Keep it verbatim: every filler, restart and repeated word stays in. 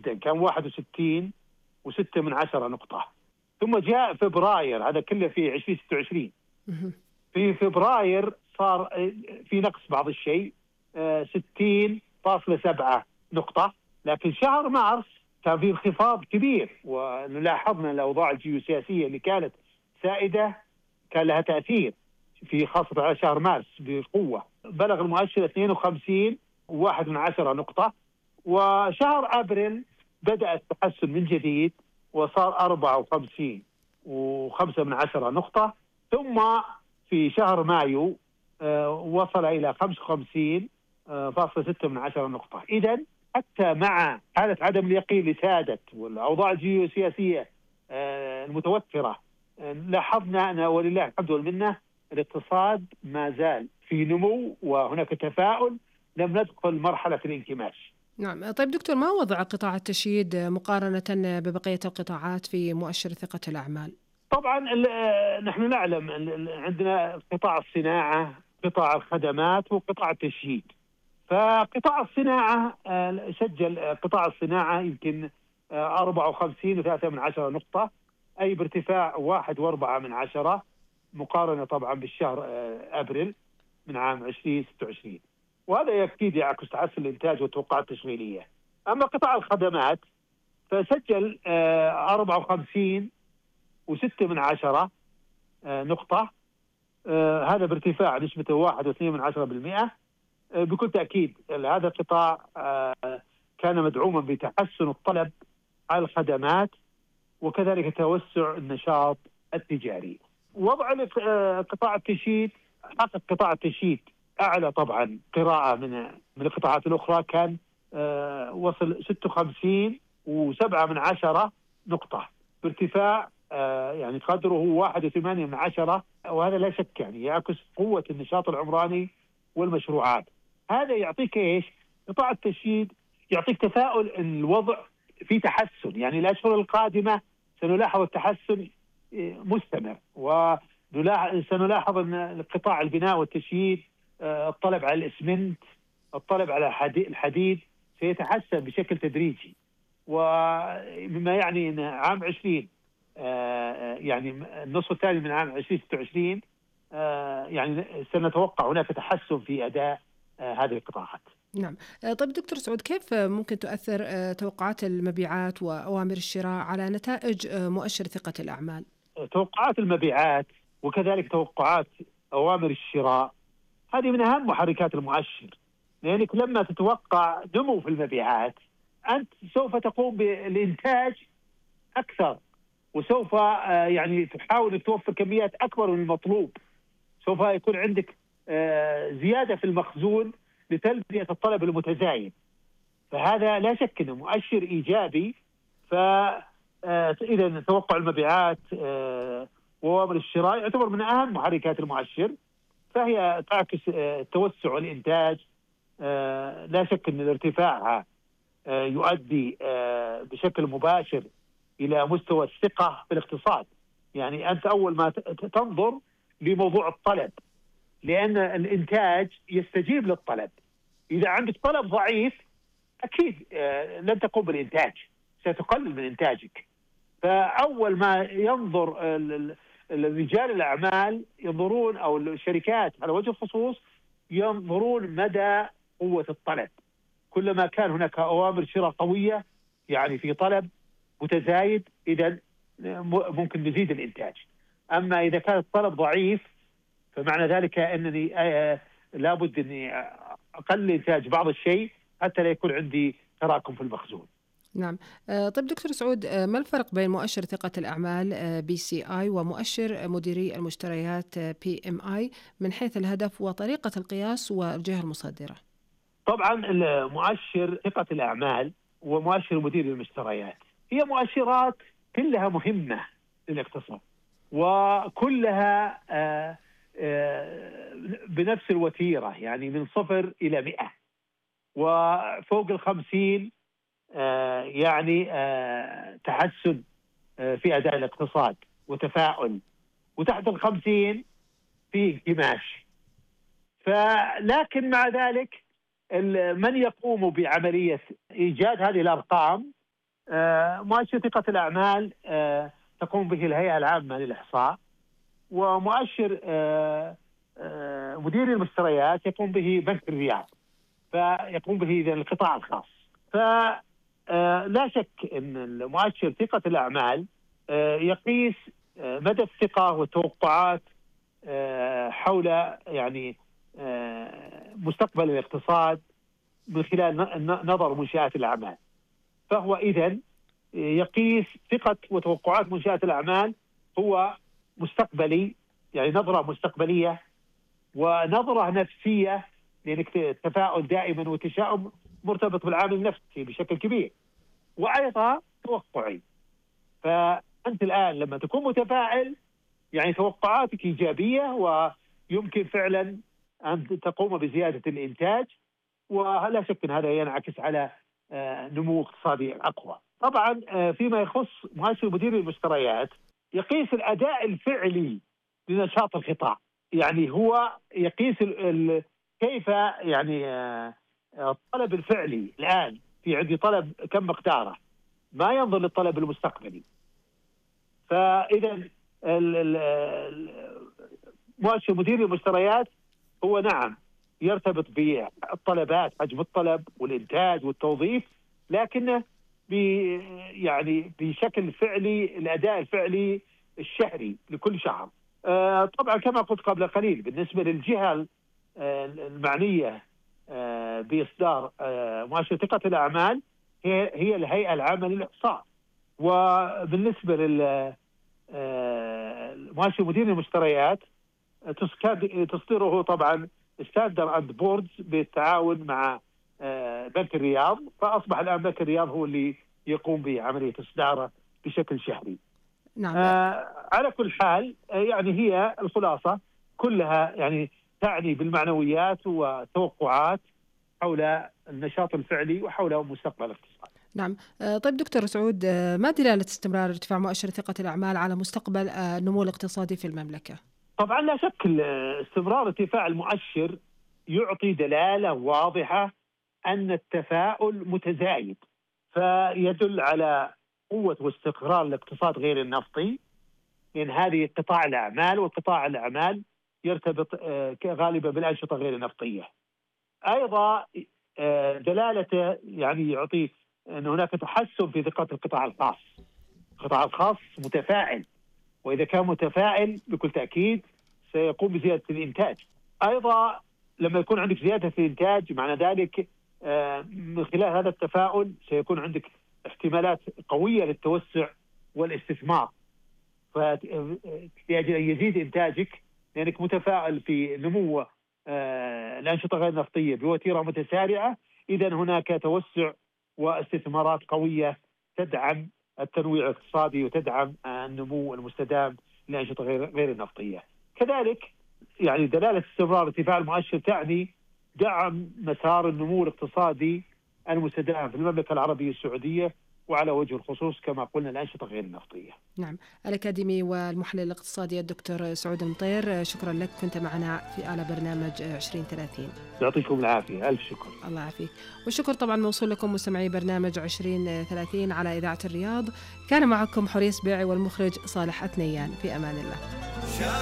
جدا، كان واحد وستين وستة من عشرة نقطة. ثم جاء فبراير، هذا كله في عشرين ستة وعشرين، في فبراير صار في نقص بعض الشيء ستين فاصلة سبعة نقطة. لكن شهر مارس كان في انخفاض كبير، ولاحظنا الأوضاع الجيوسياسية اللي كانت سائدة كان لها تأثير في خاصة على شهر مارس بقوة. بلغ المؤشر اثنين وخمسين وواحد من عشرة نقطة. وشهر أبريل بدأ التحسن من جديد وصار أربعة وخمسين وخمسة من عشرة نقطة. ثم في شهر مايو آه وصل إلى خمسة وخمسين فاصلة ستة من عشرة نقطة. إذن حتى مع حالة عدم اليقين اللي سادت والأوضاع الجيوسياسية آه المتوترة، آه لاحظنا أن ولله الحمد والمنة الاقتصاد ما زال في نمو وهناك تفاؤل، لم ندخل مرحلة الانكماش. نعم. طيب دكتور، ما وضع قطاع التشييد مقارنة ببقية القطاعات في مؤشر ثقة الأعمال؟ طبعا نحن نعلم عندنا قطاع الصناعة، قطاع الخدمات، وقطاع التشييد. فقطاع الصناعة سجل قطاع الصناعة يمكن أربعة وخمسين وثلاثة من عشرة نقطة، أي بارتفاع واحد وأربعة من عشرة، مقارنة طبعا بالشهر أبريل من عام عشرين ستة وعشرين. وهذا أكيد يعكس تحسن الإنتاج والتوقعات التشغيلية. أما قطاع الخدمات فسجل أربعة وخمسين وستة من عشرة نقطة، هذا بارتفاع نسبته واحد واثنين من عشرة بالمئة. بكل تأكيد هذا القطاع كان مدعوما بتحسن الطلب على الخدمات وكذلك توسع النشاط التجاري. وضع قطاع التشييد، حقق قطاع التشييد أعلى طبعا قراءة من من القطاعات الأخرى، كان وصل ستة وخمسين وسبعة من عشرة نقطة بارتفاع يعني قدره واحد وثمانية من عشرة. وهذا لا شك يعني يعكس قوة النشاط العمراني والمشروعات. هذا يعطيك إيش؟ قطاع التشييد يعطيك تفاؤل أن الوضع في تحسن، يعني الأشهر القادمة سنلاحظ التحسن مستمر، وسنلاحظ أن قطاع البناء والتشييد الطلب على الإسمنت، الطلب على الحديد سيتحسن بشكل تدريجي. ومما يعني أن عام عشرين يعني النصف الثاني من عام عشرين ستة وعشرين يعني سنتوقع هناك تحسن في أداء هذه القطاعات. نعم. طيب دكتور سعود، كيف ممكن تؤثر توقعات المبيعات وأوامر الشراء على نتائج مؤشر ثقة الأعمال؟ توقعات المبيعات وكذلك توقعات أوامر الشراء هذه من أهم محركات المؤشر، لأنك لما تتوقع نمو في المبيعات أنت سوف تقوم بالإنتاج أكثر، وسوف يعني تحاول أن توفر كميات أكبر من المطلوب. سوف يكون عندك زيادة في المخزون لتلبية الطلب المتزايد، فهذا لا شك أنه مؤشر إيجابي. فإذا توقع المبيعات وأوامر الشراء يعتبر من أهم محركات المؤشر، فهي تعكس توسع الإنتاج. لا شك أن ارتفاعها يؤدي بشكل مباشر إلى مستوى الثقة في الاقتصاد. يعني أنت أول ما تنظر لموضوع الطلب، لأن الإنتاج يستجيب للطلب. إذا عندك طلب ضعيف أكيد لن تقوم بالإنتاج، ستقلل من إنتاجك. فأول ما ينظر رجال الأعمال ينظرون، أو الشركات على وجه الخصوص ينظرون مدى قوة الطلب. كلما كان هناك أوامر شراء قوية يعني في طلب متزايد، إذا ممكن نزيد الإنتاج. أما إذا كان الطلب ضعيف فمعنى ذلك أنني آه لابد أني أقلل إنتاج بعض الشيء حتى لا يكون عندي تراكم في المخزون. نعم. طيب دكتور سعود، ما الفرق بين مؤشر ثقة الأعمال بي سي آي ومؤشر مديري المشتريات بي إم آي من حيث الهدف وطريقة القياس والجهة المصدرة؟ طبعا مؤشر ثقة الأعمال ومؤشر مديري المشتريات هي مؤشرات كلها مهمة للاقتصاد، وكلها آآ آآ بنفس الوتيرة، يعني من صفر إلى مئة، وفوق الخمسين يعني تحسن في أداء الاقتصاد وتفاؤل، وتحت الخمسين في انكماش. فلكن مع ذلك من يقوم بعملية إيجاد هذه الأرقام مؤشر ثقة الأعمال تقوم به الهيئة العامة للإحصاء، ومؤشر مدير المشتريات يقوم به بنك الرياض، فيقوم به إذن القطاع الخاص. فلا شك أن مؤشر ثقة الأعمال يقيس مدى الثقة والتوقعات حول يعني مستقبل الاقتصاد من خلال نظر منشآت الأعمال. فهو إذن يقيس ثقة وتوقعات منشآت الأعمال، هو مستقبلي، يعني نظرة مستقبلية ونظرة نفسية، لأنك التفاؤل دائما والتشاؤم مرتبط بالعامل النفسي بشكل كبير، وأيضا توقعي. فأنت الآن لما تكون متفائل يعني توقعاتك إيجابية، ويمكن فعلا أن تقوم بزيادة الإنتاج، ولا شك أن هذا ينعكس على نمو اقتصادي أقوى. طبعا فيما يخص مؤشر مدير المشتريات يقيس الأداء الفعلي لنشاط القطاع، يعني هو يقيس كيف يعني الطلب الفعلي. الآن في عندي طلب كم مقداره، ما ينظر للطلب المستقبلي. فإذا مؤشر مدير المشتريات هو نعم يرتبط بالطلبات، حجم الطلب والإنتاج والتوظيف، لكنه يعني بشكل فعلي الأداء الفعلي الشهري لكل شهر. آه طبعا كما قلت قبل قليل، بالنسبة للجهة المعنية آه بإصدار آه مؤشر ثقة الأعمال هي هي الهيئة العامة للإحصاء. وبالنسبة لل مؤشر مدير المشتريات تصدره طبعا ستاندر اند بوردز بالتعاون مع بنك الرياض، فأصبح الآن بنك الرياض هو اللي يقوم بعملية إصداره بشكل شهري. نعم. آه على كل حال يعني هي الخلاصة كلها يعني تعني بالمعنويات وتوقعات حول النشاط الفعلي وحول مستقبل الاقتصاد. نعم. طيب دكتور سعود، ما دلالة استمرار ارتفاع مؤشر ثقة الأعمال على مستقبل النمو الاقتصادي في المملكة؟ طبعا لا شك استمرار ارتفاع المؤشر يعطي دلالة واضحة أن التفاؤل متزايد، فيدل على قوة واستقرار الاقتصاد غير النفطي، لأن هذه قطاع الأعمال، وقطاع الأعمال يرتبط غالبا بالأنشطة غير النفطية. أيضا دلالته يعني يعطي أن هناك تحسن في ثقة القطاع الخاص. القطاع الخاص متفائل، وإذا كان متفائل بكل تأكيد سيقوم بزيادة الإنتاج. أيضا لما يكون عندك زيادة في الإنتاج معنى ذلك من خلال هذا التفاؤل سيكون عندك احتمالات قوية للتوسع والاستثمار، فيجب أن يزيد إنتاجك لأنك متفائل في نمو الأنشطة غير النفطية بوتيرة متسارعة. إذن هناك توسع واستثمارات قوية تدعم التنويع الاقتصادي وتدعم النمو المستدام للأنشطة غير غير النفطية. كذلك يعني دلالة استمرار ارتفاع المؤشر تعني دعم مسار النمو الاقتصادي المستدام في المملكة العربية السعودية، وعلى وجه الخصوص كما قلنا الأنشطة غير النفطية. نعم. الأكاديمي والمحلل الاقتصادي الدكتور سعود المطير، شكرا لك، كنت معنا في على برنامج عشرين ثلاثين. يعطيكم العافية، ألف شكر. الله يعافيك. والشكر طبعا موصول لكم مستمعي برنامج عشرين ثلاثين على إذاعة الرياض. كان معكم حريص بيعي والمخرج صالح أثنيان، في أمان الله.